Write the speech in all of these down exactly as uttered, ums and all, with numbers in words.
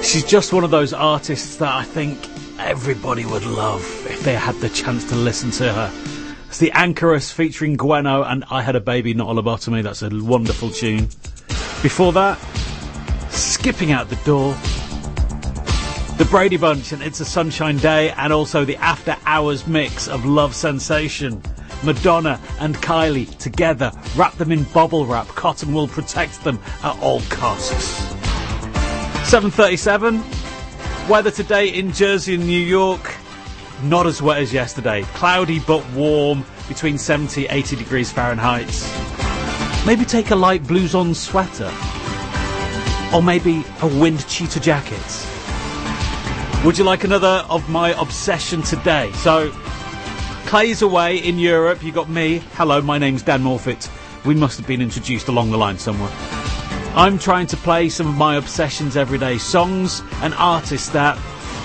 She's just one of those artists that I think everybody would love if they had the chance to listen to her. It's the Anchoress featuring Gweno and I Had a Baby, Not a Lobotomy. That's a wonderful tune. Before that, skipping out the door, the Brady Bunch and It's a Sunshine Day, and also the After Hours mix of Love Sensation. Madonna and Kylie together, wrap them in bubble wrap. Cotton will protect them at all costs. seven thirty-seven. Weather today in Jersey and New York, not as wet as yesterday. Cloudy but warm, between seventy, eighty degrees Fahrenheit. Maybe take a light blues on sweater. Or maybe a wind cheetah jacket. Would you like another of my obsession today? So, Clay's away in Europe. You got me. Hello, my name's Dan Morfitt. We must have been introduced along the line somewhere. I'm trying to play some of my obsessions every day. Songs and artists that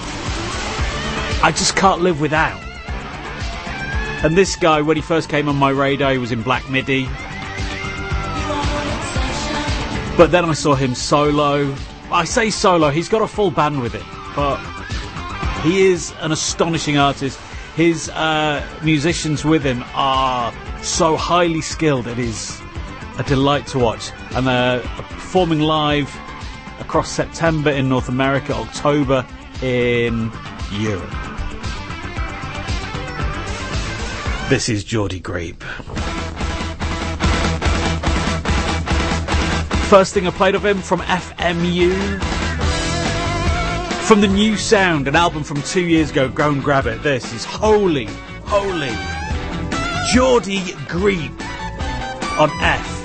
I just can't live without. And this guy, when he first came on my radar, he was in Black Midi. But then I saw him solo. I say solo, he's got a full band with it. But he is an astonishing artist. His uh, musicians with him are so highly skilled. It is a delight to watch. And they're performing live across September in North America, October in Europe. This is Geordie Grebe. First thing I played of him from F M U. From the New Sound, an album from two years ago, go and grab it. This is Holy, Holy. Geordie Grebe on F